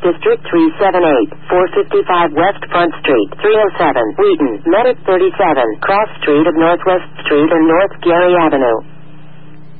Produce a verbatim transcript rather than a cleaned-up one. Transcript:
District three seventy-eight, four fifty-five West Front Street, three oh seven, Wheaton, Medic thirty-seven, Cross Street of Northwest Street and North Gary Avenue.